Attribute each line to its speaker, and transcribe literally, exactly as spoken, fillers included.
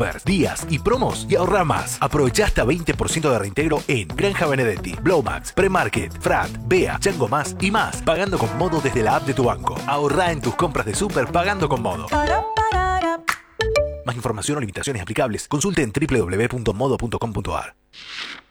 Speaker 1: super, días y promos y ahorra más. Aprovecha hasta veinte por ciento de reintegro en Granja Benedetti, Blowmax, Premarket, Frat, Bea, Chango Más y más, pagando con Modo desde la app de tu banco. Ahorra en tus compras de super pagando con Modo. Más información o limitaciones aplicables, consulte en doble u doble u doble u punto modo punto com punto a r.